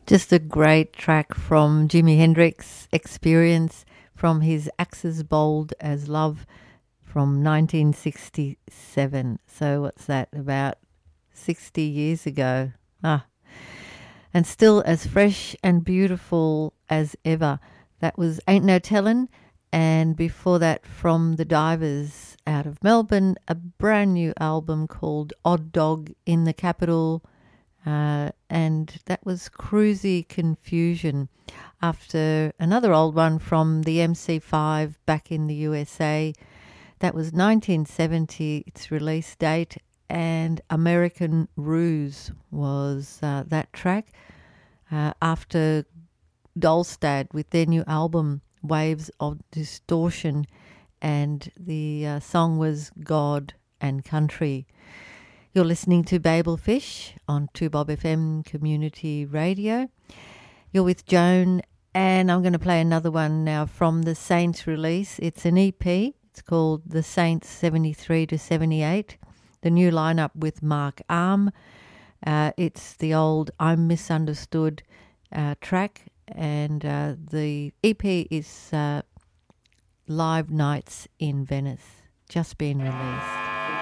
Just a great track from Jimi Hendrix Experience from his Axes Bold as Love from 1967. So what's that, about 60 years ago? And still as fresh and beautiful as ever. That was Ain't No Tellin', and before that from the Divers out of Melbourne, a brand new album called Odd Dog in the Capital. And that was Cruisy Confusion, after another old one from the MC5 back in the USA. That was 1970, its release date, and American Ruse was that track. After Dolstad with their new album Waves of Distortion, and the song was God and Country. You're listening to Babelfish on 2Bob FM Community Radio. You're with Joan, and I'm going to play another one now from the Saints release. It's an EP. It's called The Saints 73 to 78. The new lineup with Mark Arm. It's the old I'm Misunderstood track, and the EP is Live Nights in Venice, just been released.